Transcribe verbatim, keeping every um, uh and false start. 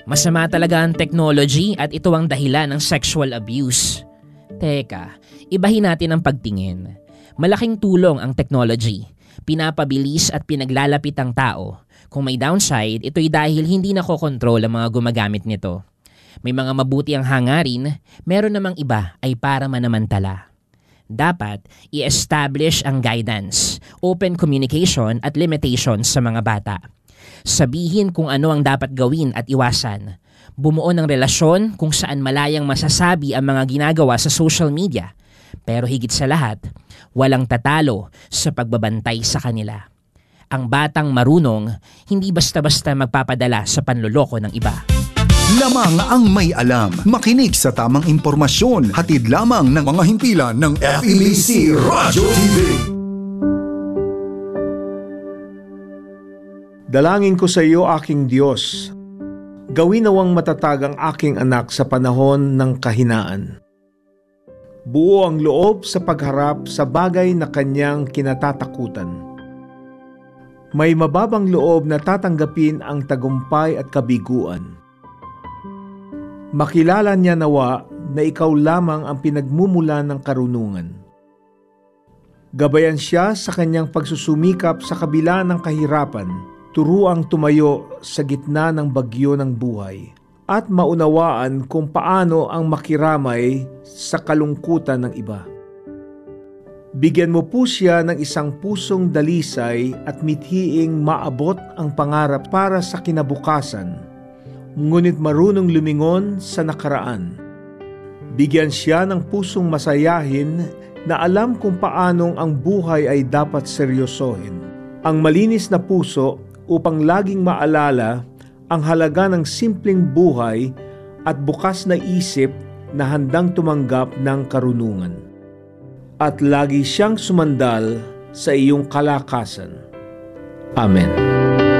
Masama talaga ang technology at ito ang dahilan ng sexual abuse. Teka, ibahin natin ang pagtingin. Malaking tulong ang technology. Pinapabilis at pinaglalapit ang tao. Kung may downside, ito'y dahil hindi nakokontrol ang mga gumagamit nito. May mga mabuti ang hangarin, meron namang iba ay para manamantala. Dapat i-establish ang guidance, open communication at limitations sa mga bata. Sabihin kung ano ang dapat gawin at iwasan. Bumuo ng relasyon kung saan malayang masasabi ang mga ginagawa sa social media. Pero higit sa lahat, walang tatalo sa pagbabantay sa kanila. Ang batang marunong, hindi basta-basta magpapadala sa panloloko ng iba. Lamang ang may alam. Makinig sa tamang impormasyon. Hatid lamang ng mga himpilan ng F E B C Radyo T V. Dalangin ko sa iyo, aking Diyos. Gawin nawang matatag ang aking anak sa panahon ng kahinaan. Buo ang loob sa pagharap sa bagay na kanyang kinatatakutan. May mababang loob na tatanggapin ang tagumpay at kabiguan. Makilala niya nawa na ikaw lamang ang pinagmumulan ng karunungan. Gabayan siya sa kanyang pagsusumikap sa kabila ng kahirapan, turuang tumayo sa gitna ng bagyo ng buhay, at maunawaan kung paano ang makiramay sa kalungkutan ng iba. Bigyan mo po siya ng isang pusong dalisay at mithiing maabot ang pangarap para sa kinabukasan, ngunit marunong lumingon sa nakaraan. Bigyan siya ng pusong masayahin na alam kung paanong ang buhay ay dapat seryosohin. Ang malinis na puso upang laging maalala ang halaga ng simpleng buhay at bukas na isip na handang tumanggap ng karunungan. At lagi siyang sumandal sa iyong kalakasan. Amen.